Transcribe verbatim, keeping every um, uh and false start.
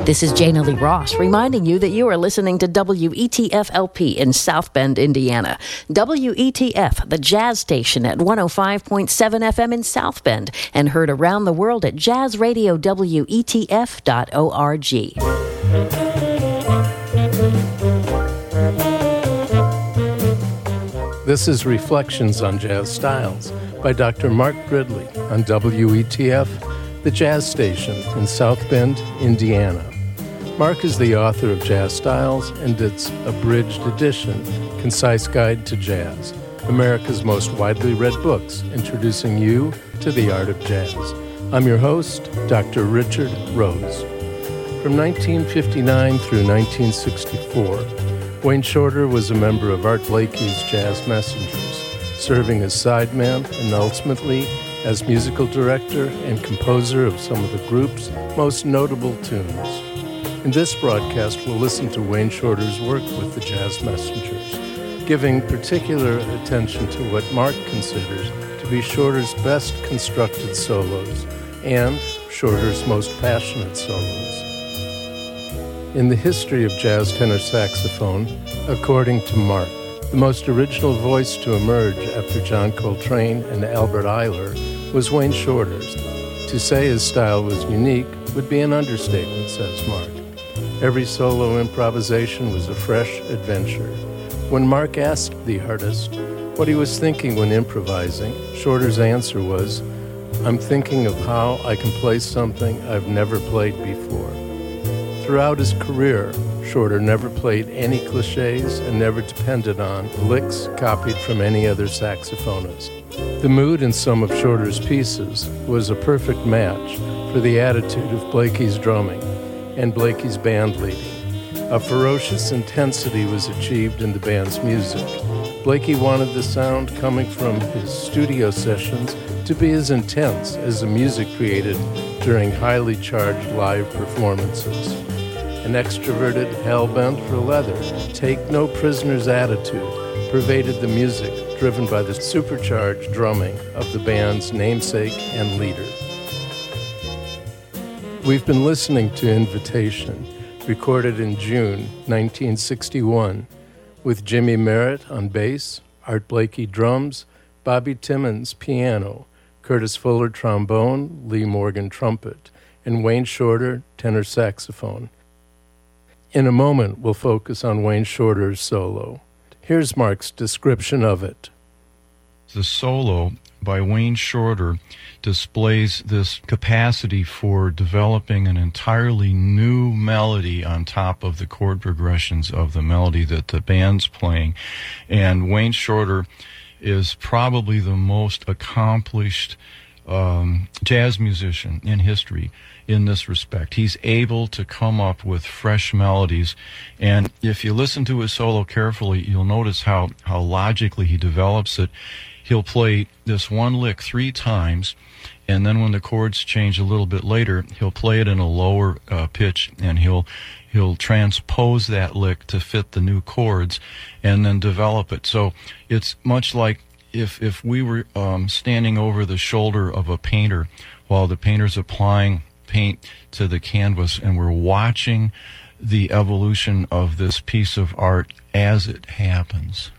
This is Jana Lee Ross reminding you that you are listening to W E T F L P in South Bend, Indiana. W E T F, the jazz station at one oh five point seven F M in South Bend, and heard around the world at jazz radio w e t f dot org. This is Reflections on Jazz Styles by Doctor Mark Gridley on W E T F, the jazz station in South Bend, Indiana. Mark is the author of Jazz Styles and its abridged edition, Concise Guide to Jazz, America's most widely read books introducing you to the art of jazz. I'm your host, Doctor Richard Rose. From nineteen fifty-nine through nineteen sixty-four, Wayne Shorter was a member of Art Blakey's Jazz Messengers, serving as sideman and ultimately as musical director and composer of some of the group's most notable tunes. In this broadcast, we'll listen to Wayne Shorter's work with the Jazz Messengers, giving particular attention to what Mark considers to be Shorter's best constructed solos and Shorter's most passionate solos. In the history of jazz tenor saxophone, according to Mark, the most original voice to emerge after John Coltrane and Albert Ayler was Wayne Shorter's. To say his style was unique would be an understatement, says Mark. Every solo improvisation was a fresh adventure. When Mark asked the artist what he was thinking when improvising, Shorter's answer was, "I'm thinking of how I can play something I've never played before." Throughout his career, Shorter never played any cliches and never depended on licks copied from any other saxophonist. The mood in some of Shorter's pieces was a perfect match for the attitude of Blakey's drumming and Blakey's band leading. A ferocious intensity was achieved in the band's music. Blakey wanted the sound coming from his studio sessions to be as intense as the music created during highly charged live performances. An extroverted, hell-bent for leather, take-no-prisoners attitude pervaded the music, driven by the supercharged drumming of the band's namesake and leader. We've been listening to Invitation, recorded in June nineteen sixty-one, with Jimmy Merritt on bass, Art Blakey drums, Bobby Timmons piano, Curtis Fuller trombone, Lee Morgan trumpet, and Wayne Shorter tenor saxophone. In a moment, we'll focus on Wayne Shorter's solo. Here's Mark's description of it. The solo by Wayne Shorter displays this capacity for developing an entirely new melody on top of the chord progressions of the melody that the band's playing. And Wayne Shorter is probably the most accomplished um, jazz musician in history in this respect. He's able to come up with fresh melodies, and if you listen to his solo carefully, you'll notice how, how logically he develops it. He'll play this one lick three times, and then when the chords change a little bit later, he'll play it in a lower uh, pitch, and he'll he'll transpose that lick to fit the new chords, and then develop it. So it's much like if if we were um, standing over the shoulder of a painter while the painter's applying paint to the canvas, and we're watching the evolution of this piece of art as it happens.